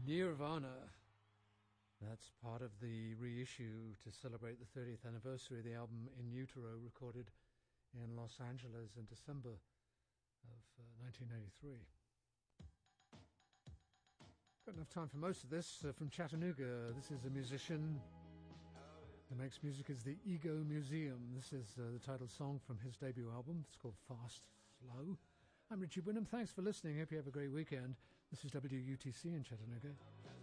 Nirvana. That's part of the reissue to celebrate the 30th anniversary of the album In Utero, recorded in Los Angeles in December of 1983. Got enough time for most of this. From Chattanooga, this is a musician who makes music as the Ego Museum. This is the title song from his debut album. It's called Fast Slow. I'm Richie Wynnum. Thanks for listening. Hope you have a great weekend. This is WUTC in Chattanooga.